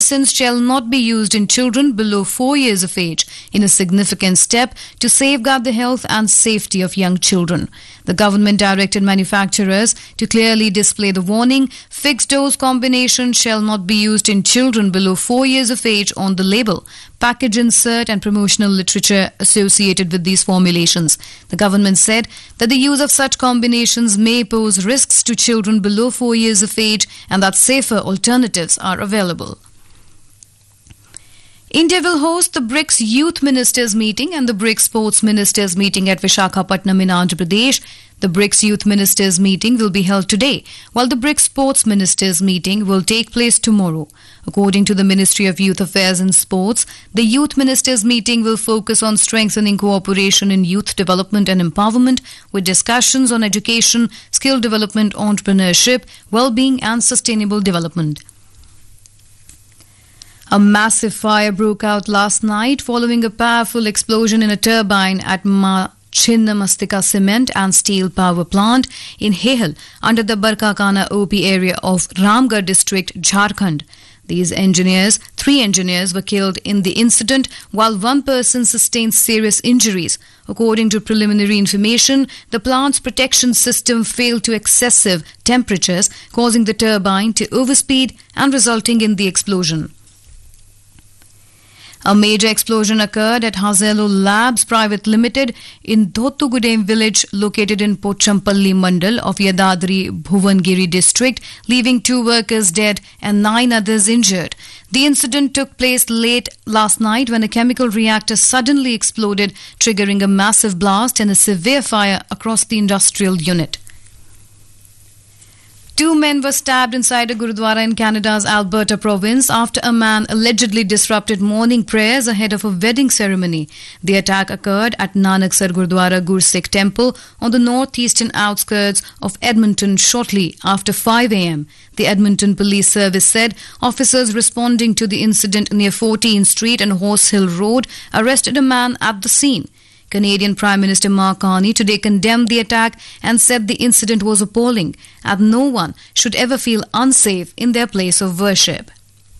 medicines shall not be used in children below 4 years of age in a significant step to safeguard the health and safety of young children. The government directed manufacturers to clearly display the warning, fixed dose combination shall not be used in children below 4 years of age on the label, package insert and promotional literature associated with these formulations. The government said that the use of such combinations may pose risks to children below 4 years of age and that safer alternatives are available. India will host the BRICS Youth Ministers meeting and the BRICS Sports Ministers meeting at Visakhapatnam in Andhra Pradesh. The BRICS Youth Ministers meeting will be held today, while the BRICS Sports Ministers meeting will take place tomorrow. According to the Ministry of Youth Affairs and Sports, the Youth Ministers meeting will focus on strengthening cooperation in youth development and empowerment, with discussions on education, skill development, entrepreneurship, well-being and sustainable development. A massive fire broke out last night following a powerful explosion in a turbine at Chinnamastika Cement and Steel Power Plant in Hehel under the Barkakana OP area of Ramgarh district, Jharkhand. Three engineers were killed in the incident while one person sustained serious injuries. According to preliminary information, the plant's protection system failed to excessive temperatures, causing the turbine to overspeed and resulting in the explosion. A major explosion occurred at Hazelo Labs Private Limited in Dhotugudem village located in Pochampalli Mandal of Yadadri Bhuvangiri district, leaving 2 workers dead and 9 others injured. The incident took place late last night when a chemical reactor suddenly exploded, triggering a massive blast and a severe fire across the industrial unit. 2 men were stabbed inside a Gurudwara in Canada's Alberta province after a man allegedly disrupted morning prayers ahead of a wedding ceremony. The attack occurred at Nanaksar Gurudwara Gursikh Temple on the northeastern outskirts of Edmonton shortly after 5 a.m. The Edmonton Police Service said officers responding to the incident near 14th Street and Horse Hill Road arrested a man at the scene. Canadian Prime Minister Mark Carney today condemned the attack and said the incident was appalling and no one should ever feel unsafe in their place of worship.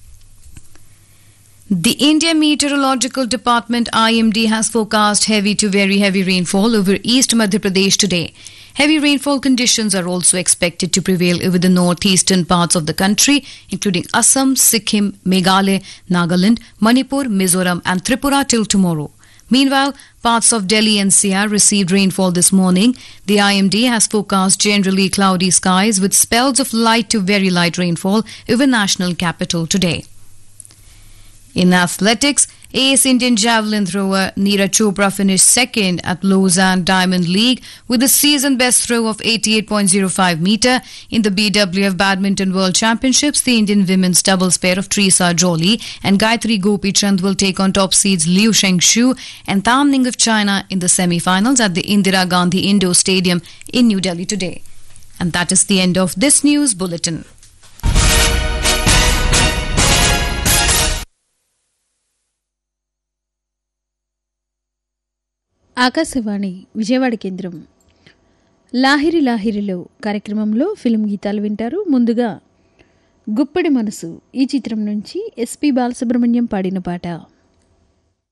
The India Meteorological Department IMD has forecast heavy to very heavy rainfall over East Madhya Pradesh today. Heavy rainfall conditions are also expected to prevail over the northeastern parts of the country, including Assam, Sikkim, Meghalaya, Nagaland, Manipur, Mizoram and Tripura till tomorrow. Meanwhile, parts of Delhi NCR received rainfall this morning. The IMD has forecast generally cloudy skies with spells of light to very light rainfall over national capital today. In athletics, ace Indian javelin thrower Neeraj Chopra finished second at Lausanne Diamond League with a season-best throw of 88.05 meter. In the BWF Badminton World Championships, the Indian women's doubles pair of Teresa Jolie and Gayatri Gopichand will take on top seeds Liu Shengshu and Tan Ning of China in the semi-finals at the Indira Gandhi Indoor Stadium in New Delhi today. And that is the end of this news bulletin. Akashvani Vijayawada కేంద్రం. లాహిరి లాహిరిలో కార్యక్రమంలో film గీతాలు వింటారు. ముందుగా గుప్పడి మనసు ఈ చిత్రం నుంచి SP Balasubrahmanyam పాడిన పాట.